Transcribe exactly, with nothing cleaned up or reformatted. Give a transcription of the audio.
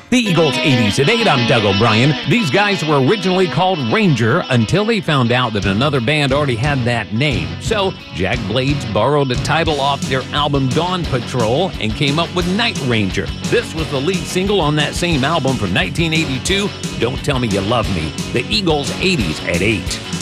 The Eagles eighties at eight, I'm Doug O'Brien. These guys were originally called Ranger until they found out that another band already had that name. So Jack Blades borrowed the title off their album Dawn Patrol and came up with Night Ranger. This was the lead single on that same album from nineteen eighty-two, Don't Tell Me You Love Me. The Eagles eighties at eight.